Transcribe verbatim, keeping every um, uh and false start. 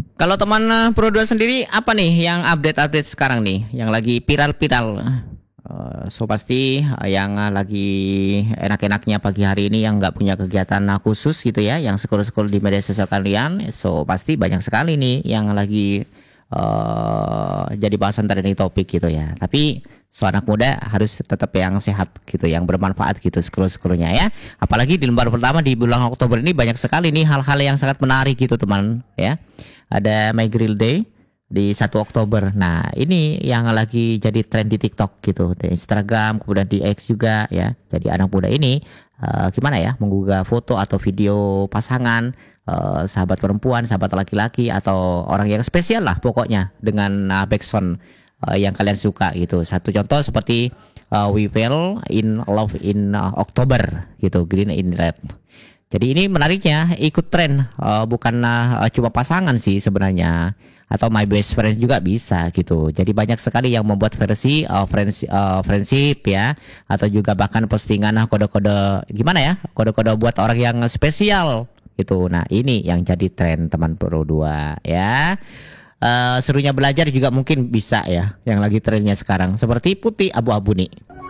Kalau teman eh, Pro dua sendiri apa nih yang update-update sekarang nih, yang lagi viral-viral? Eh, so pasti eh, yang eh, lagi enak-enaknya pagi hari ini yang nggak punya kegiatan eh, khusus gitu ya, yang scroll-scroll di media sosial kalian, so pasti banyak sekali nih yang lagi eh jadi bahasan trending topik gitu ya. Tapi so anak muda harus tetap yang sehat gitu, yang bermanfaat gitu scroll-scrollnya ya. Apalagi di lembar pertama di bulan Oktober ini banyak sekali nih hal-hal yang sangat menarik gitu teman ya. Ada My Grill Day di satu Oktober. Nah, ini yang lagi jadi tren di TikTok gitu, di Instagram, kemudian di X juga ya. Jadi anak muda ini eh, gimana ya, menggugah foto atau video pasangan, eh, sahabat perempuan, sahabat laki-laki atau orang yang spesial lah pokoknya dengan uh, background eh, yang kalian suka gitu. Satu contoh seperti uh, We Fell in Love in uh, October gitu, Green in Red. Jadi ini menariknya ikut tren, eh, bukan eh, cuma pasangan sih sebenarnya, atau my best friend juga bisa gitu. Jadi banyak sekali yang membuat versi eh, friends, eh, friendship ya, atau juga bahkan postingan eh, kode-kode gimana ya, kode-kode buat orang yang spesial gitu. Nah ini yang jadi tren teman Pro dua ya. Eh, serunya belajar juga mungkin bisa ya, yang lagi trennya sekarang seperti putih abu-abu nih.